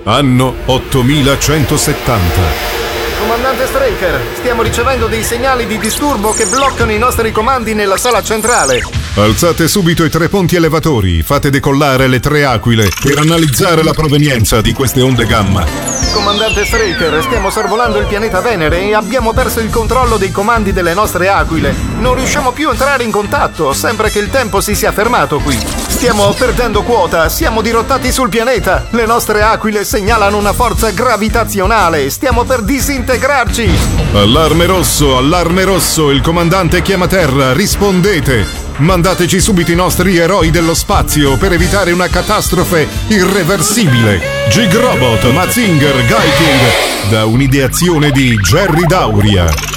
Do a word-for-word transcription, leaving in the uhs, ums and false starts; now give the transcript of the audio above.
Anno ottomilacentosettanta. Comandante Straker, stiamo ricevendo dei segnali di disturbo che bloccano i nostri comandi nella sala centrale. Alzate subito i tre ponti elevatori, fate decollare le tre aquile per analizzare la provenienza di queste onde gamma. Comandante Straker, stiamo sorvolando il pianeta Venere e abbiamo perso il controllo dei comandi delle nostre aquile. Non riusciamo più a entrare in contatto, sembra che il tempo si sia fermato qui. Stiamo perdendo quota, siamo dirottati sul pianeta. Le nostre aquile segnalano una forza gravitazionale, stiamo per disintegrarci. Allarme rosso, allarme rosso, il comandante chiama terra, rispondete. Mandateci subito i nostri eroi dello spazio per evitare una catastrofe irreversibile. Gig Robot, Mazinger, Gaiking, da un'ideazione di Jerry Dauria.